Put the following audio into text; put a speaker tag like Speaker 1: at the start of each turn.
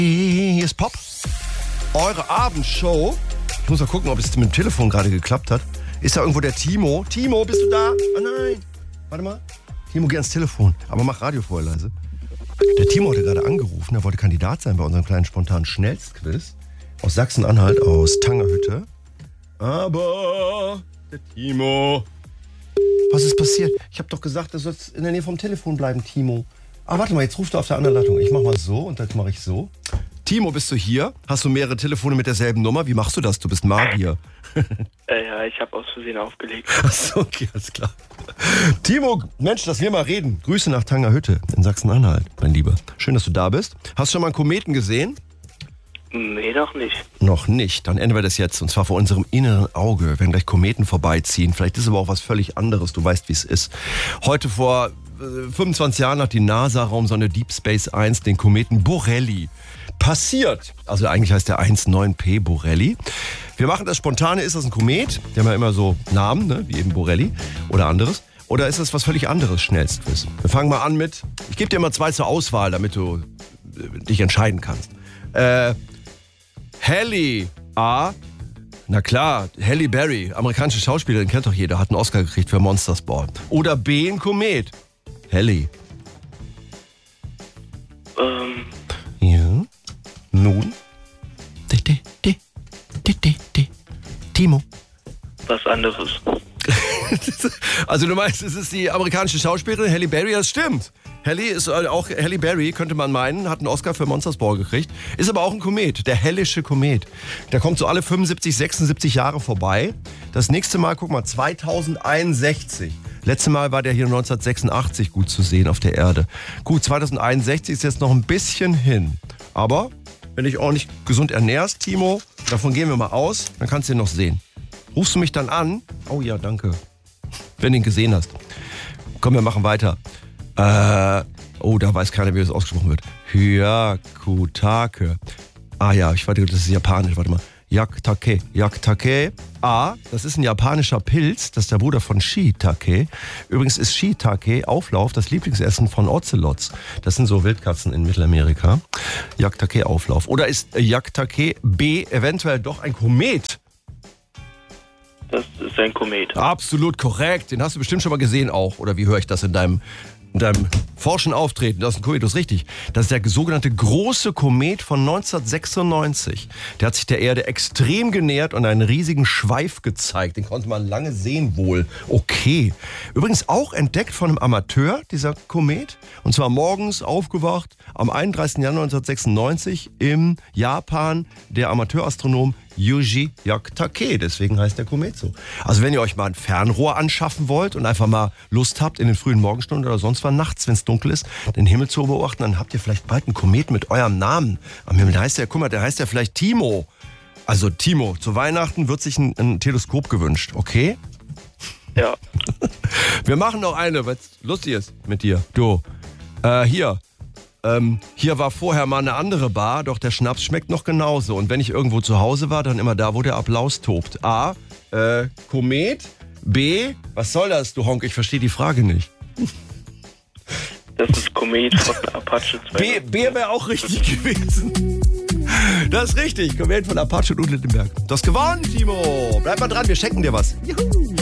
Speaker 1: Hier ist Pop. Eure Abendshow. Ich muss mal gucken, ob es mit dem Telefon gerade geklappt hat. Ist da irgendwo der Timo? Timo, bist du da? Oh nein. Warte mal. Timo, geh ans Telefon. Aber mach Radio vorher leise. Der Timo hatte gerade angerufen. Er wollte Kandidat sein bei unserem kleinen spontanen Schnellstquiz. Aus Sachsen-Anhalt, aus Tangerhütte. Aber der Timo... Was ist passiert? Ich habe doch gesagt, du sollst in der Nähe vom Telefon bleiben, Timo. Ah, warte mal, jetzt ruft er auf der anderen Leitung. Ich mach mal so und dann mache ich so. Timo, bist du hier? Hast du mehrere Telefone mit derselben Nummer? Wie machst du das? Du bist Magier.
Speaker 2: Ja, ich habe aus Versehen aufgelegt.
Speaker 1: Achso, okay, alles klar. Timo, Mensch, dass wir mal reden. Grüße nach Tangerhütte in Sachsen-Anhalt, mein Lieber. Schön, dass du da bist. Hast du schon mal einen Kometen gesehen?
Speaker 2: Nee, noch nicht.
Speaker 1: Noch nicht. Dann ändern wir das jetzt. Und zwar vor unserem inneren Auge. Wenn gleich Kometen vorbeiziehen. Vielleicht ist aber auch was völlig anderes. Du weißt, wie es ist. Heute vor 25 Jahren hat die NASA-Raumsonde Deep Space 1 den Kometen Borrelly passiert. Also eigentlich heißt der 19P Borrelly. Wir machen das Spontane. Ist das ein Komet? Die haben ja immer so Namen, ne? Wie eben Borrelly oder anderes. Oder ist das was völlig anderes, Schnellstquiz? Wir fangen mal an mit... Ich gebe dir mal 2 zur Auswahl, damit du dich entscheiden kannst. Halle A. Na klar, Halle Berry, amerikanische Schauspielerin, kennt doch jeder, hat einen Oscar gekriegt für Monsters Ball. Oder B, ein Komet. Halle. Ja. Nun? Timo.
Speaker 2: Was anderes.
Speaker 1: Also du meinst, es ist die amerikanische Schauspielerin Halle Berry, das stimmt. Halle Berry, könnte man meinen, hat einen Oscar für Monsters Ball gekriegt. Ist aber auch ein Komet, der Hellische Komet. Der kommt so alle 75, 76 Jahre vorbei. Das nächste Mal, guck mal, 2061. Letztes Mal war der hier 1986 gut zu sehen auf der Erde. Gut, 2061 ist jetzt noch ein bisschen hin. Aber wenn du dich ordentlich gesund ernährst, Timo, davon gehen wir mal aus, dann kannst du ihn noch sehen. Rufst du mich dann an? Oh ja, danke. Wenn du ihn gesehen hast. Komm, wir machen weiter. Da weiß keiner, wie das ausgesprochen wird. Hyakutake. Ah ja, das ist japanisch, warte mal. Yaktake. Das ist ein japanischer Pilz, das ist der Bruder von Shiitake. Übrigens ist Shiitake, Auflauf, das Lieblingsessen von Ocelots. Das sind so Wildkatzen in Mittelamerika. Yaktake, Auflauf. Oder ist Yaktake B eventuell doch ein Komet?
Speaker 2: Das ist ein Komet.
Speaker 1: Absolut korrekt. Den hast du bestimmt schon mal gesehen auch. Oder wie höre ich das in deinem forschen Auftreten? Das ist ein Komet, das ist richtig. Das ist der sogenannte große Komet von 1996. Der hat sich der Erde extrem genähert und einen riesigen Schweif gezeigt. Den konnte man lange sehen wohl. Okay. Übrigens auch entdeckt von einem Amateur, dieser Komet. Und zwar morgens aufgewacht am 31. Januar 1996 im Japan, der Amateurastronom Yuji Yaktake, deswegen heißt der Komet so. Also wenn ihr euch mal ein Fernrohr anschaffen wollt und einfach mal Lust habt, in den frühen Morgenstunden oder sonst wann nachts, wenn es dunkel ist, den Himmel zu beobachten, dann habt ihr vielleicht bald einen Komet mit eurem Namen am Himmel. Der heißt ja vielleicht Timo. Also Timo, zu Weihnachten wird sich ein Teleskop gewünscht, okay?
Speaker 2: Ja.
Speaker 1: Wir machen noch eine, was lustig ist mit dir. Du, hier war vorher mal eine andere Bar, doch der Schnaps schmeckt noch genauso. Und wenn ich irgendwo zu Hause war, dann immer da, wo der Applaus tobt. A, Komet. B, was soll das, du Honk? Ich verstehe die Frage nicht.
Speaker 2: Das ist Komet von Apache 2.
Speaker 1: B wäre auch richtig gewesen. Das ist richtig, Komet von Apache und Untlindenberg. Du hast gewonnen, Timo. Bleib mal dran, wir schenken dir was. Juhu.